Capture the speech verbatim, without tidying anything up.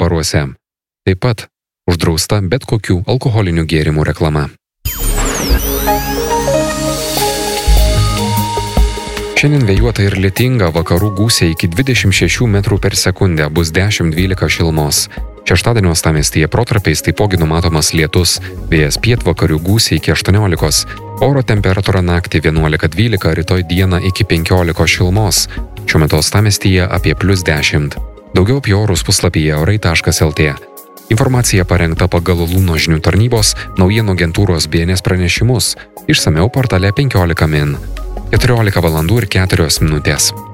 baruose. Taip pat uždrausta bet kokių alkoholinių gėrimų reklama. Šiandien vėjuota ir lietinga, vakarų gūsiai iki dvidešimt šešių metrų per sekundę, bus dešimt dvylika šilumos. Šeštadienio uostamiestyje protarpiais taipogi numatomas lietus, vėjas pietvakarių gūsiai iki aštuoniolikos, oro temperatūra naktį vienuolika dvylika, rytoj dieną iki penkiolikos šilumos. Šiuo metu uostamiestyje apie plius dešimt. Daugiau apie orus puslapyje orai taškas lt. Informacija parengta pagal Lūno žinių tarnybos naujienų agentūros B N S pranešimus, išsamiau portale penkiolika min. keturiolika valandų ir keturios minutės.